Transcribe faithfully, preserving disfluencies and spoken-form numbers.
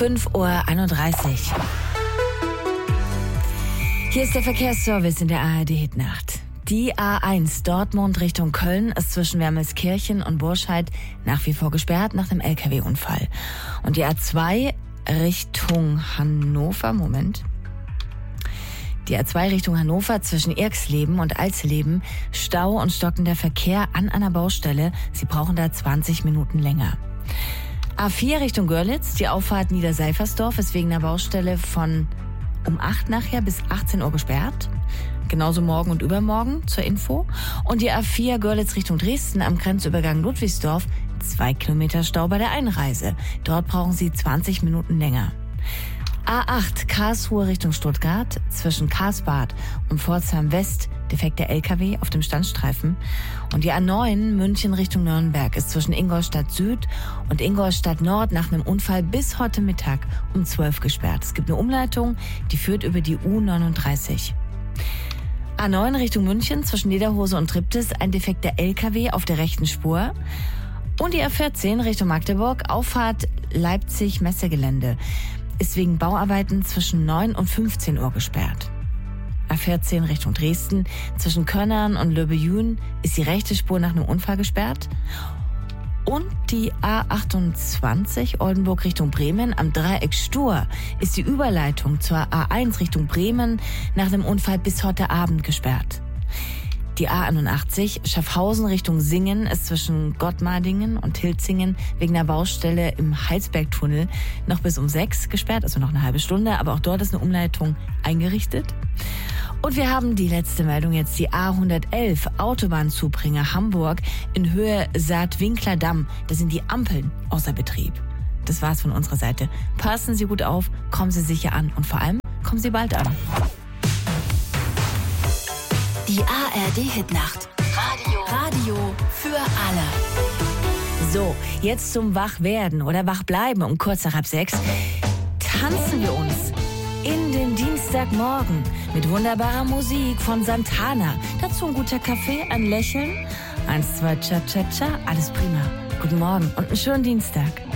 fünf Uhr einunddreißig. Hier ist der Verkehrsservice in der A R D-Hitnacht. Die A eins Dortmund Richtung Köln ist zwischen Wermelskirchen und Burscheid nach wie vor gesperrt nach dem L K W-Unfall. Und die A zwei Richtung Hannover, Moment. Die A zwei Richtung Hannover zwischen Irxleben und Alsleben, Stau und stockender Verkehr an einer Baustelle. Sie brauchen da zwanzig Minuten länger. A vier Richtung Görlitz, die Auffahrt Niederseifersdorf ist wegen einer Baustelle von um acht nachher bis achtzehn Uhr gesperrt. Genauso morgen und übermorgen zur Info. Und die A vier Görlitz Richtung Dresden am Grenzübergang Ludwigsdorf, zwei Kilometer Stau bei der Einreise. Dort brauchen Sie zwanzig Minuten länger. A acht Karlsruhe Richtung Stuttgart zwischen Karlsbad und Pforzheim West defekter L K W auf dem Standstreifen. Und die A neun München Richtung Nürnberg ist zwischen Ingolstadt Süd und Ingolstadt Nord nach einem Unfall bis heute Mittag um zwölf gesperrt. Es gibt eine Umleitung, die führt über die U neununddreißig. A neun Richtung München zwischen Niederhose und Triptis ein defekter L K W auf der rechten Spur. Und die A vierzehn Richtung Magdeburg, Auffahrt Leipzig-Messegelände, ist wegen Bauarbeiten zwischen neun und fünfzehn Uhr gesperrt. A vierzehn Richtung Dresden, zwischen Könnern und Löbejün ist die rechte Spur nach einem Unfall gesperrt. Und die A achtundzwanzig Oldenburg Richtung Bremen am Dreieck Stur ist die Überleitung zur A eins Richtung Bremen nach einem Unfall bis heute Abend gesperrt. Die A einundachtzig Schaffhausen Richtung Singen ist zwischen Gottmardingen und Hilzingen wegen einer Baustelle im Heilsbergtunnel noch bis um sechs gesperrt, also noch eine halbe Stunde, aber auch dort ist eine Umleitung eingerichtet. Und wir haben die letzte Meldung jetzt, die A hundertelf Autobahnzubringer Hamburg in Höhe Saatwinkler Damm. Da sind die Ampeln außer Betrieb. Das war's von unserer Seite. Passen Sie gut auf, kommen Sie sicher an und vor allem kommen Sie bald an. Die A R D-Hitnacht. Radio. Radio für alle. So, jetzt zum Wachwerden oder Wachbleiben um kurz nach halb sechs. Tanzen wir uns in den Dienstagmorgen mit wunderbarer Musik von Santana. Dazu ein guter Kaffee, ein Lächeln. Eins, zwei, cha, cha, cha. Alles prima. Guten Morgen und einen schönen Dienstag.